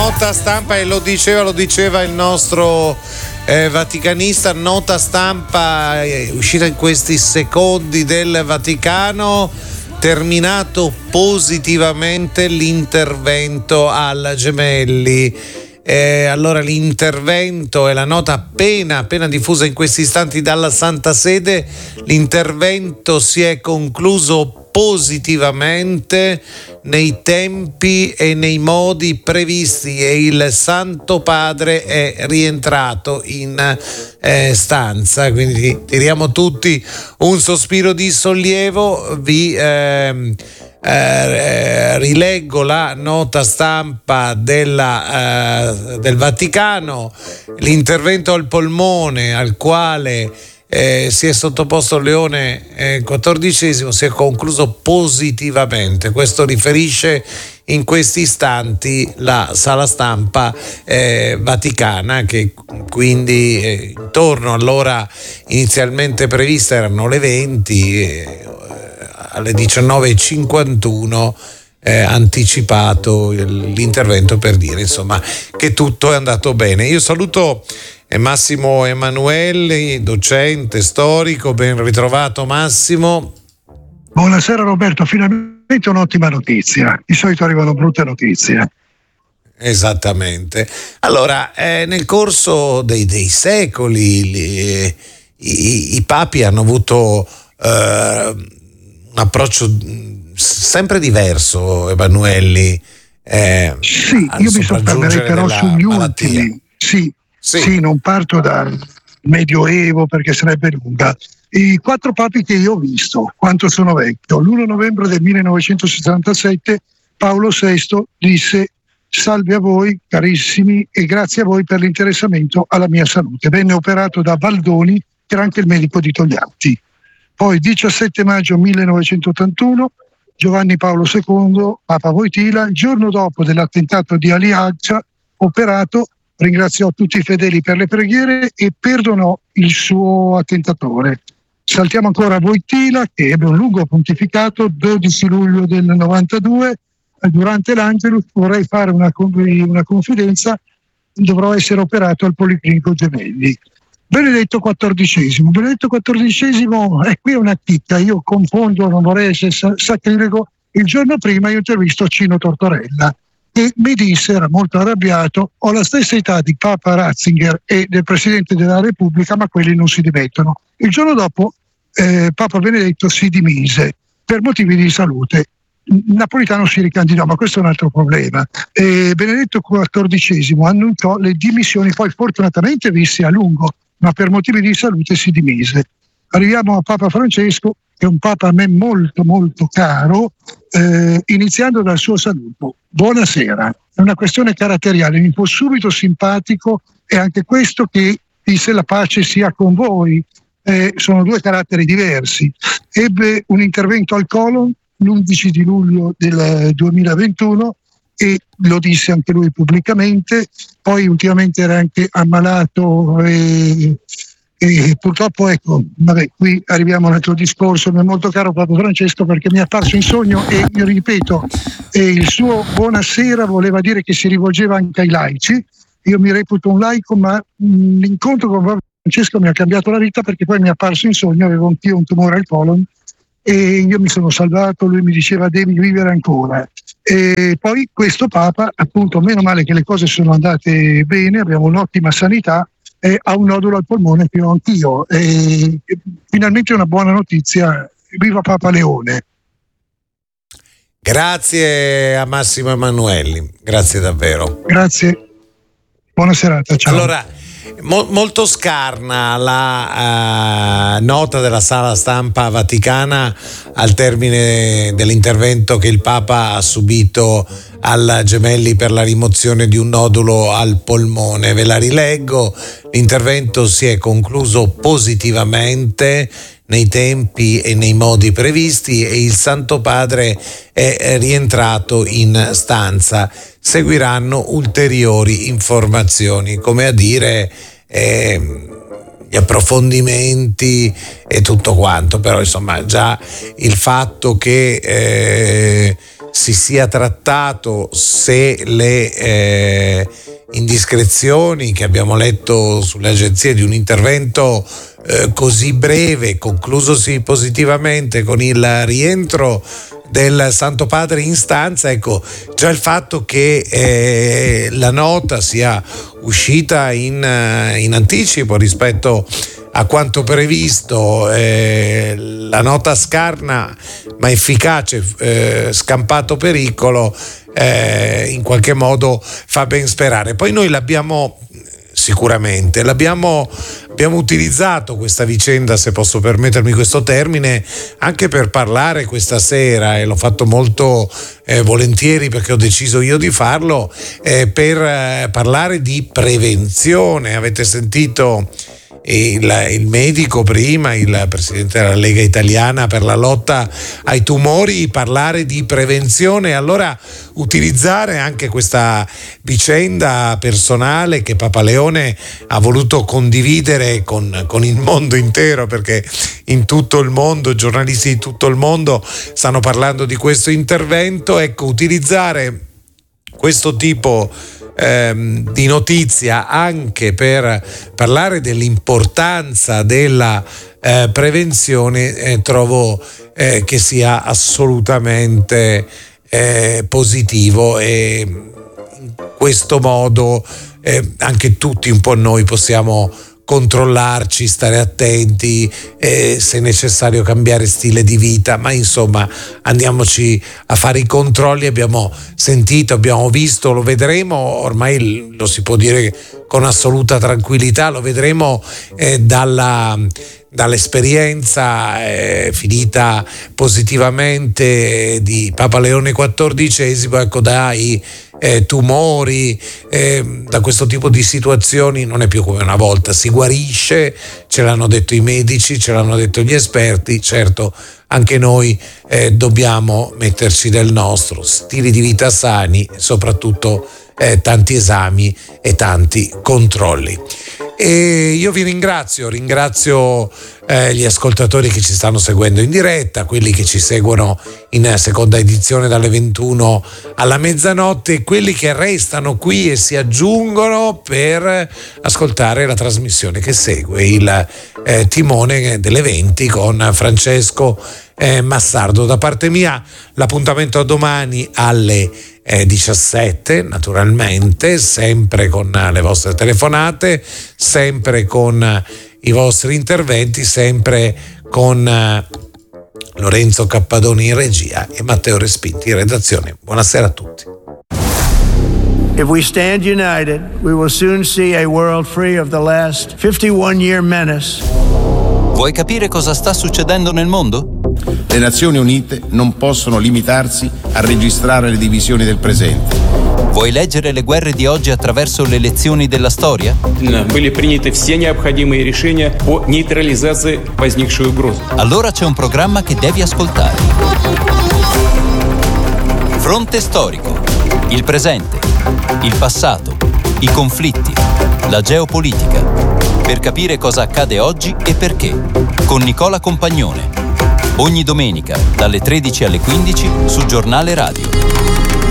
nota stampa, e lo diceva il nostro vaticanista, nota stampa uscita in questi secondi del Vaticano: terminato positivamente l'intervento al Gemelli. Allora l'intervento è la nota appena diffusa in questi istanti dalla Santa Sede. L'intervento si è concluso positivamente nei tempi e nei modi previsti e il Santo Padre è rientrato in stanza, quindi tiriamo tutti un sospiro di sollievo. Vi rileggo la nota stampa del Vaticano. L'intervento al polmone al quale si è sottoposto Leone XIV si è concluso positivamente. Questo riferisce in questi istanti la sala stampa vaticana, che quindi intorno all'ora inizialmente prevista, erano le 20, alle 19:51 anticipato l'intervento per dire insomma che tutto è andato bene. Io saluto Massimo Emanuelli, docente, storico. Ben ritrovato Massimo. Buonasera Roberto, finalmente un'ottima notizia. Di solito arrivano brutte notizie. Esattamente. Allora, nel corso dei secoli i papi hanno avuto un approccio sempre diverso, Emanuelli. Sì, io mi soffermerei però sugli ultimi. Sì, non parto dal Medioevo perché sarebbe lunga. I 4 papi che io ho visto, quanto sono vecchio, l'1 novembre del 1967 Paolo VI disse: salve a voi carissimi e grazie a voi per l'interessamento alla mia salute. Venne operato da Baldoni, che era anche il medico di Togliatti. Poi 17 maggio 1981 Giovanni Paolo II, Papa Wojtyla, il giorno dopo dell'attentato di Ali Agca, operato, ringraziò tutti i fedeli per le preghiere e perdonò il suo attentatore. Saltiamo ancora a Wojtyla, che ebbe un lungo pontificato, 12 luglio del 92, durante l'Angelus vorrei fare una confidenza, dovrò essere operato al Policlinico Gemelli. Benedetto XIV, qui è una chicca, io confondo, non vorrei essere sacrilego. Il giorno prima io intervisto Cino Tortorella e mi disse, era molto arrabbiato: ho la stessa età di Papa Ratzinger e del Presidente della Repubblica, ma quelli non si dimettono. Il giorno dopo Papa Benedetto si dimise per motivi di salute. Napolitano si ricandidò, ma questo è un altro problema. Benedetto XIV annunciò le dimissioni, poi fortunatamente visse a lungo, ma per motivi di salute si dimise. Arriviamo a Papa Francesco, che è un papa a me molto molto caro, iniziando dal suo saluto: buonasera. È una questione caratteriale, mi fu subito simpatico, e anche questo che disse: la pace sia con voi. Sono 2 caratteri diversi. Ebbe un intervento al colon l'11 di luglio del 2021 e lo disse anche lui pubblicamente. Poi ultimamente era anche ammalato e purtroppo, ecco, qui arriviamo a un altro discorso. Mi è molto caro Papa Francesco perché mi è apparso in sogno e io ripeto, il suo buonasera voleva dire che si rivolgeva anche ai laici. Io mi reputo un laico, ma l'incontro con Papa Francesco mi ha cambiato la vita, perché poi mi è apparso in sogno, avevo anch'io un tumore al colon e io mi sono salvato. Lui mi diceva: devi vivere ancora. E poi questo Papa, appunto, meno male che le cose sono andate bene, abbiamo un'ottima sanità, ha un nodulo al polmone che ho anch'io. Finalmente una buona notizia. Viva Papa Leone. Grazie a Massimo Emanuelli, grazie davvero. Grazie, buona serata, ciao. Allora, molto scarna la nota della sala stampa vaticana al termine dell'intervento che il Papa ha subito al Gemelli per la rimozione di un nodulo al polmone. Ve la rileggo: l'intervento si è concluso positivamente nei tempi e nei modi previsti e il Santo Padre è rientrato in stanza. Seguiranno ulteriori informazioni, come a dire gli approfondimenti e tutto quanto, però insomma già il fatto che si sia trattato, se le indiscrezioni che abbiamo letto sulle agenzie, di un intervento così breve, conclusosi positivamente con il rientro del Santo Padre in stanza, ecco, già il fatto che la nota sia uscita in anticipo rispetto a quanto previsto, la nota scarna ma efficace, scampato pericolo, in qualche modo fa ben sperare. Poi noi l'abbiamo utilizzato questa vicenda, se posso permettermi questo termine, anche per parlare questa sera, e l'ho fatto molto volentieri perché ho deciso io di farlo, per parlare di prevenzione. Avete sentito il medico prima, il presidente della Lega Italiana per la lotta ai tumori, parlare di prevenzione, allora utilizzare anche questa vicenda personale che Papa Leone ha voluto condividere con il mondo intero, perché in tutto il mondo, giornalisti di tutto il mondo stanno parlando di questo intervento. Ecco, utilizzare questo tipo di notizia anche per parlare dell'importanza della prevenzione, trovo che sia assolutamente positivo, e in questo modo anche tutti un po' noi possiamo controllarci, stare attenti, se necessario cambiare stile di vita, ma insomma andiamoci a fare i controlli. Abbiamo sentito, abbiamo visto, lo vedremo, ormai lo si può dire con assoluta tranquillità, lo vedremo dall'esperienza finita positivamente di Papa Leone XIV, ecco, dai tumori, da questo tipo di situazioni non è più come una volta, si guarisce, ce l'hanno detto i medici, ce l'hanno detto gli esperti. Certo, anche noi dobbiamo metterci del nostro, stili di vita sani e soprattutto tanti esami e tanti controlli. E io vi ringrazio gli ascoltatori che ci stanno seguendo in diretta, quelli che ci seguono in seconda edizione dalle 21 alla mezzanotte, e quelli che restano qui e si aggiungono per ascoltare la trasmissione che segue, il timone delle 20 con Francesco Massardo. Da parte mia l'appuntamento a domani alle 17, naturalmente, sempre con le vostre telefonate, sempre con i vostri interventi, sempre con Lorenzo Cappadoni in regia e Matteo Respinti in redazione. Buonasera a tutti. If we stand united, we will soon see a world free of the last 51-year menace. Vuoi capire cosa sta succedendo nel mondo? Le Nazioni Unite non possono limitarsi a registrare le divisioni del presente. Vuoi leggere le guerre di oggi attraverso le lezioni della storia? Были приняты все необходимые решения по нейтрализации возникшей угрозы. Allora c'è un programma che devi ascoltare. Fronte storico. Il presente, il passato, i conflitti, la geopolitica. Per capire cosa accade oggi e perché. Con Nicola Compagnone. Ogni domenica, dalle 13 alle 15, su Giornale Radio.